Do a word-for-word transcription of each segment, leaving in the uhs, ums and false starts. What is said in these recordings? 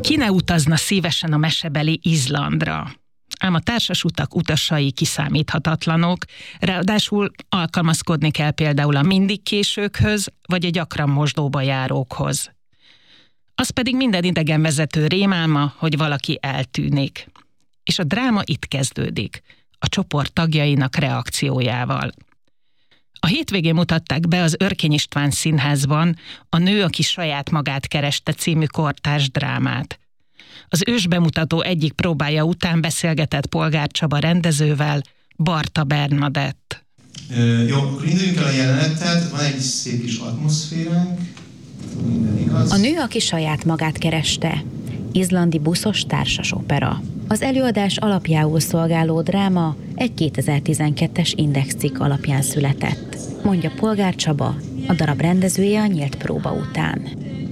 Ki ne utazna szívesen a mesebeli Izlandra? Ám a társasutak utasai kiszámíthatatlanok, ráadásul alkalmazkodni kell például a mindig későkhöz, vagy a gyakran mosdóba járókhoz. Az pedig minden idegenvezető rémálma, hogy valaki eltűnik. És a dráma itt kezdődik, a csoport tagjainak reakciójával. A hétvégén mutatták be az Örkény István Színházban a Nő, aki saját magát kereste című kortárs drámát. Az ősbemutató egyik próbája után beszélgetett Polgár Csaba rendezővel, Barta Bernadett. Jó, akkor induljunk el a jelenettel, van egy szép kis atmoszféránk. A Nő, aki saját magát kereste. Izlandi buszos társas opera. Az előadás alapjául szolgáló dráma egy kétezer-tizenkettes Index cikk alapján született, mondja Polgár Csaba, a darab rendezője a nyílt próba után.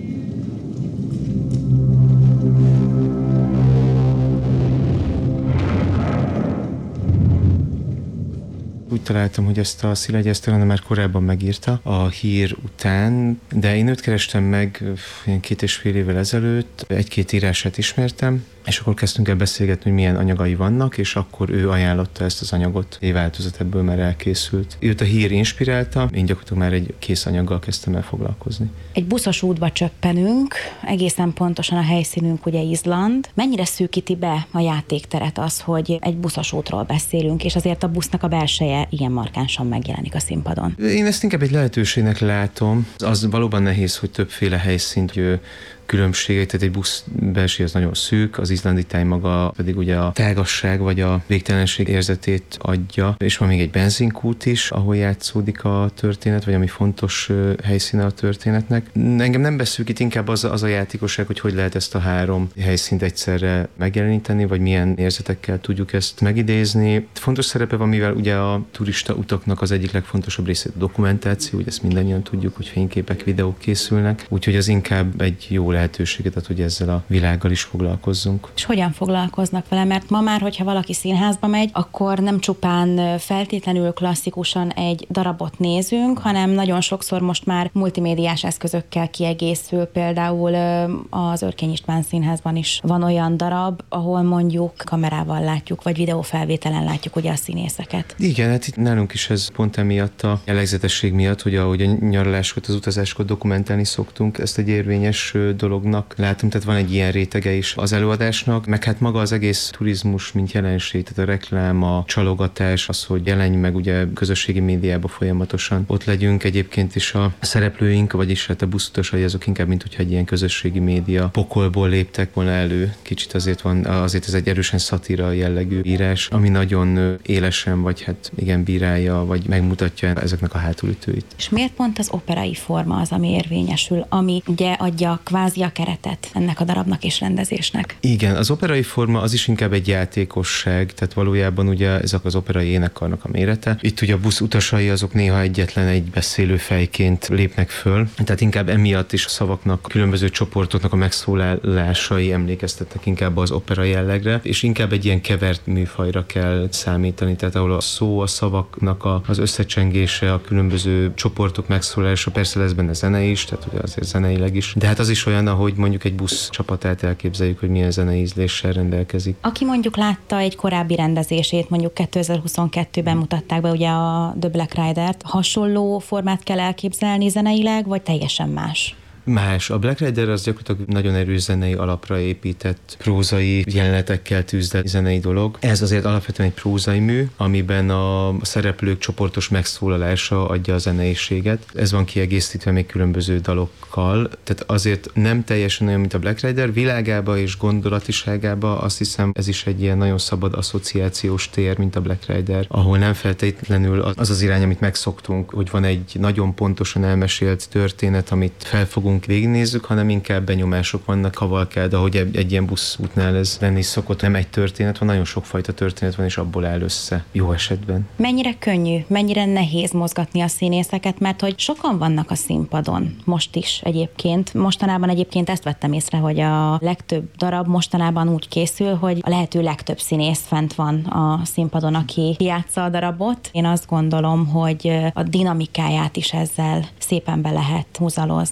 Úgy találtam, hogy ezt a Szilágyi Eszter már korábban megírta a Hír után, de én őt kerestem meg két és fél évvel ezelőtt, egy-két írását ismertem, és akkor kezdtünk el beszélgetni, hogy milyen anyagai vannak, és akkor ő ajánlotta ezt az anyagot. Egy változat ebből már elkészült. Őt a Hír inspirálta, én gyakorlatilag már egy kész anyaggal kezdtem el foglalkozni. Egy buszos útba csöppenünk, egészen pontosan a helyszínünk ugye Izland. Mennyire szűkíti be a játékteret az, hogy egy buszos útról beszélünk, és azért a busznak a belseje ilyen markánsan megjelenik a színpadon? Én ezt inkább egy lehetőségnek látom. Az valóban nehéz, hogy többféle helyszínt különbségek, tehát egy busz belseje az nagyon szűk, az izlandi táj maga pedig ugye a tágasság vagy a végtelenség érzetét adja, és van még egy benzinkút is, ahol játszódik a történet, vagy ami fontos helyszíne a történetnek. Engem nem beszűkít, inkább az, az a játékosság, hogy hogy lehet ezt a három helyszínt egyszerre megjeleníteni, vagy milyen érzetekkel tudjuk ezt megidézni. Fontos szerepe van, mivel ugye a turista utaknak az egyik legfontosabb része a dokumentáció, ugye ezt mindannyian tudjuk, hogy fényképek, videók készülnek, úgyhogy az inkább egy jó lehetőséget ad, hogy ezzel a világgal is foglalkozzunk. És hogyan foglalkoznak vele? Mert ma már, hogyha valaki színházba megy, akkor nem csupán feltétlenül klasszikusan egy darabot nézünk, hanem nagyon sokszor most már multimédiás eszközökkel kiegészül. Például az Örkény István Színházban is van olyan darab, ahol mondjuk kamerával látjuk, vagy videófelvételen látjuk ugye a színészeket. Igen, hát itt nálunk is ez pont emiatt a jellegzetesség miatt, hogy ahogy a nyaralásokat, az utazásokat dokumentálni szoktunk, ezt egy érvényes dolognak látom, tehát van egy ilyen rétege is az előadásnak, meg hát maga az egész turizmus, mint jelenség, tehát a reklám, a csalogatás, az, hogy jelenj meg ugye közösségi médiában folyamatosan ott legyünk, egyébként is a szereplőink, vagyis hát a buszutasai azok inkább, mint hogyha egy ilyen közösségi média pokolból léptek volna elő. Kicsit azért van, azért ez egy erősen szatíra jellegű írás, ami nagyon élesen, vagy hát igen, bírálja, vagy megmutatja ezeknek a hátulütőit. És miért pont az operai forma az, ami érvényesül, ami ugye adja kvázi a keretet ennek a darabnak és rendezésnek? Igen, az operai forma az is inkább egy játékosság, tehát valójában ugye ezek az operai énekkarnak a mérete. Itt ugye a busz utasai azok néha egyetlen egy beszélő fejként lépnek föl, tehát inkább emiatt is a szavaknak, különböző csoportoknak a megszólalásai emlékeztetnek inkább az opera jellegre, és inkább egy ilyen kevert műfajra kell számítani, tehát ahol a szó, a szavaknak a, az összecsengése, a különböző csoportok megszólalása, persze lesz benne zene is, tehát ugye azért zeneileg is, de hát az is olyan, ahogy mondjuk egy busz csapatát elképzeljük, hogy milyen zenei ízléssel rendelkezik. Aki mondjuk látta egy korábbi rendezését, mondjuk kétezer-huszonkettőben mutatták be ugye a The Black Rider-t, hasonló formát kell elképzelni zeneileg, vagy teljesen más? Más. A Black Rider az gyakorlatilag nagyon erős zenei alapra épített prózai jelenetekkel tűzdelt zenei dolog. Ez azért alapvetően egy prózai mű, amiben a szereplők csoportos megszólalása adja a zeneiséget. Ez van kiegészítve még különböző dalokkal, tehát azért nem teljesen olyan, mint a Black Rider. Világába és gondolatiságába azt hiszem, ez is egy ilyen nagyon szabad asszociációs tér, mint a Black Rider, ahol nem feltétlenül az az irány, amit megszoktunk, hogy van egy nagyon pontosan elmesélt történet, amit felfogunk, végignézzük, hanem inkább benyomások vannak, kavalkád, ahogy egy, egy ilyen buszútnál ez lenni szokott. Nem egy történet van, nagyon sokfajta történet van, és abból áll össze, jó esetben. Mennyire könnyű, mennyire nehéz mozgatni a színészeket, mert hogy sokan vannak a színpadon, most is egyébként. Mostanában egyébként ezt vettem észre, hogy a legtöbb darab mostanában úgy készül, hogy a lehető legtöbb színész fent van a színpadon, aki játsza a darabot. Én azt gondolom, hogy a dinamikáját is ezzel szépen be lehet húzalozni egy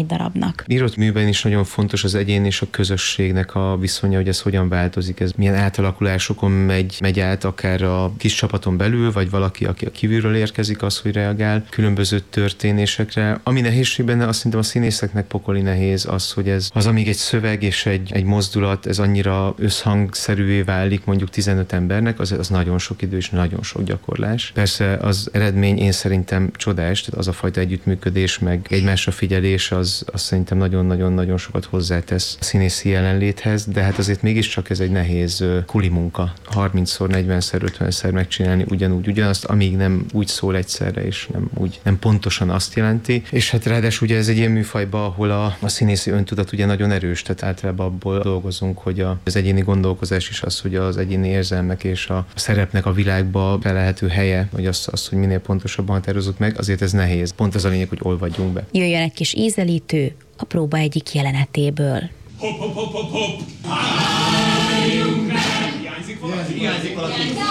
egy darabnak. Írott műben is nagyon fontos az egyén és a közösségnek a viszonya, hogy ez hogyan változik, ez milyen átalakulásokon megy, megy át, akár a kis csapaton belül, vagy valaki, aki a kívülről érkezik, az, hogy reagál különböző történésekre. Ami nehézség benne, azt szerintem a színészeknek pokoli nehéz az, hogy ez az, amíg egy szöveg és egy, egy mozdulat, ez annyira összhangszerűvé válik mondjuk tizenöt embernek, az, az nagyon sok idő és nagyon sok gyakorlás. Persze az eredmény én szerintem csodás, tehát az a fajta együttműködés, meg egymásra figyelés, az, az szerintem nagyon-nagyon-nagyon sokat hozzátesz a színészi jelenléthez, de hát azért mégiscsak ez egy nehéz kuli munka. harmincszor, negyvenszer, ötvenszer megcsinálni ugyanúgy, ugyanazt, amíg nem úgy szól egyszerre, és nem úgy, nem pontosan azt jelenti. És hát ráadásul ugye ez egy ilyen műfajban, ahol a, a színészi öntudat ugye nagyon erős, tehát általában abból dolgozunk, hogy a, az egyéni gondolkozás is az, hogy az egyéni érzelmek és a, a szerepnek a világba belehető helye, hogy azt, azt, hogy minél pontosabban határozzuk meg, azért ez nehéz. Pont az a lényeg, hogy olvadjunk be. Jöjjön egy kis ízelítő a próba egyik jelenetéből. Hopp, hopp, hopp, hopp, hopp! Álljunk meg! Hiányzik valaki? Hiányzik valaki?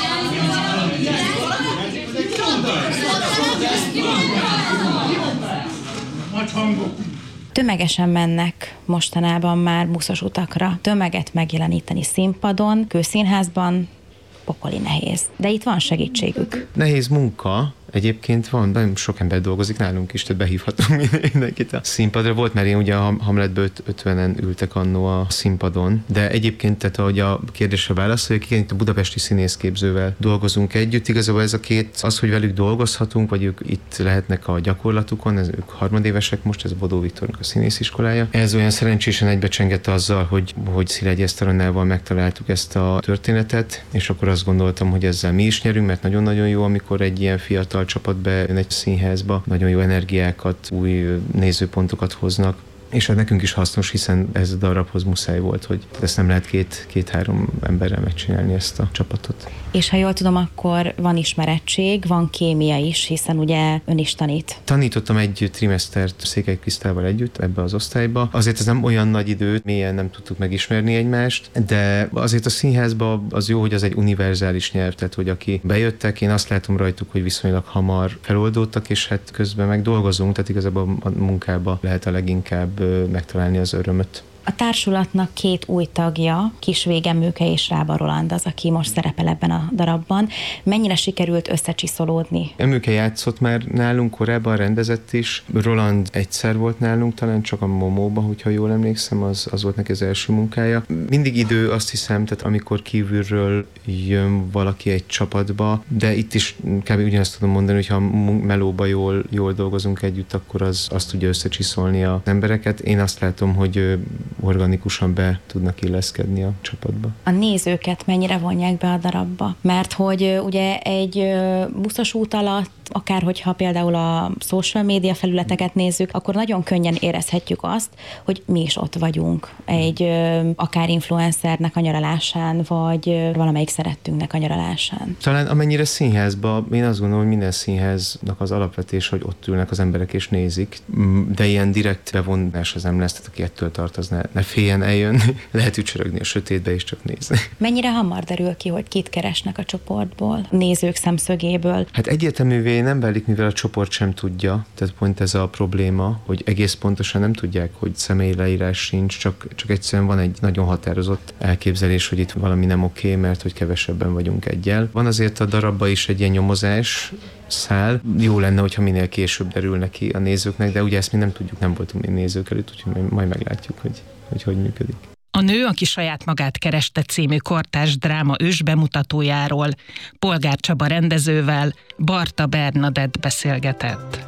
Nagy hangok! Tömegesen mennek mostanában már buszos utakra. Tömeget megjeleníteni színpadon, kőszínházban pokoli nehéz. De itt van segítségük. Nehéz munka. Egyébként van, nagyon sok ember dolgozik nálunk is, tehát behívhatunk mindenkit a színpadra. Volt már én ugye a Hamletből ötvenen ültek annó a színpadon, de egyébként, tehát ahogy a kérdésre válaszoljuk, igen, itt a budapesti színészképzővel dolgozunk együtt. Igazából ez a két, az, hogy velük dolgozhatunk, vagy ők itt lehetnek a gyakorlatukon, ez, ők harmadévesek most, ez a Bodó Viktornak a színésziskolája. Ez olyan szerencsésen egybecsengett azzal, hogy, hogy Szilágyi Eszter Annával megtaláltuk ezt a történetet, és akkor azt gondoltam, hogy ezzel mi is nyerünk, mert nagyon-nagyon jó, amikor egy ilyen fiatal csapat bejön egy színházba, nagyon jó energiákat, új nézőpontokat hoznak, és hát nekünk is hasznos, hiszen ez a darabhoz muszáj volt, hogy ezt nem lehet két, két-három emberrel megcsinálni, ezt a csapatot. És ha jól tudom, akkor van ismerettség, van kémia is, hiszen ugye ön is tanít. Tanítottam egy trimesztert Székely Krisztával együtt ebbe az osztályba. Azért ez nem olyan nagy idő, mélyen nem tudtuk megismerni egymást, de azért a színházban az jó, hogy az egy univerzális nyelv, tehát hogy aki bejöttek, én azt látom rajtuk, hogy viszonylag hamar feloldódtak, és hát közben meg dolgozunk, tehát igazából a munkába lehet a leginkább megtalálni az örömöt. A társulatnak két új tagja, Kis Végemőke és Rába Roland az, aki most szerepel ebben a darabban. Mennyire sikerült összecsiszolódni? Emőke játszott már nálunk, korábban rendezett is. Roland egyszer volt nálunk, talán csak a Momóban, hogyha jól emlékszem, az, az volt neki az első munkája. Mindig idő, azt hiszem, tehát amikor kívülről jön valaki egy csapatba, de itt is kb. Ugyanazt tudom mondani, hogy ha melóba jól, jól dolgozunk együtt, akkor az, azt tudja összecsiszolni az embereket. Én azt látom, hogy organikusan be tudnak illeszkedni a csapatba. A nézőket mennyire vonják be a darabba? Mert hogy ugye egy buszos út alatt, akár hogyha például a social média felületeket nézzük, akkor nagyon könnyen érezhetjük azt, hogy mi is ott vagyunk egy akár influencernek a nyaralásán, vagy valamelyik szerettünknek a nyaralásán. Talán amennyire színházba, én azt gondolom, hogy minden színháznak az alapvetés, hogy ott ülnek az emberek és nézik, de ilyen direkt bevonás az nem lesz, tehát aki ettől tart, az ne, ne féljen eljönni, lehet ücsörögni a sötétbe és csak nézni. Mennyire hamar derül ki, hogy kit keresnek a csoportból, nézők szemszögéből? Hát egyértelművé nem válik, mivel a csoport sem tudja, tehát pont ez a probléma, hogy egész pontosan nem tudják, hogy személyi leírás sincs, csak, csak egyszerűen van egy nagyon határozott elképzelés, hogy itt valami nem oké, mert hogy kevesebben vagyunk egyel. Van azért a darabban is egy ilyen nyomozás szál. Jó lenne, hogyha minél később derülne ki a nézőknek, de ugye ezt mi nem tudjuk, nem voltunk mi nézők előtt, úgyhogy majd meglátjuk, hogy hogy, hogy működik. A nő, aki saját magát kereste című kortárs dráma ős bemutatójáról Polgár Csaba rendezővel Barta Bernadett beszélgetett.